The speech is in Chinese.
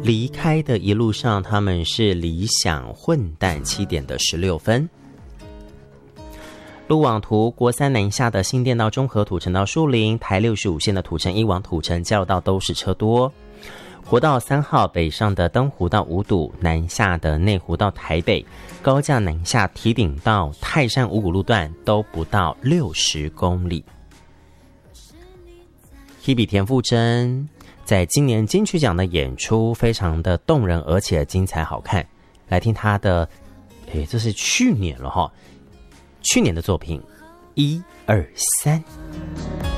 离开的一路上，他们是理想混蛋7点的16分。路网图，国三南下的新店到中和土城到树林，台65线的土城一往土城交流道都是车多。国道3号北上的登湖到五堵，南下的内湖到台北，高架南下堤顶到泰山五股路段都不到60公里。Hebe 田馥甄在今年金曲奖的演出非常的动人，而且精彩好看。来听她的，这是去年了哈，去年的作品1、2、3。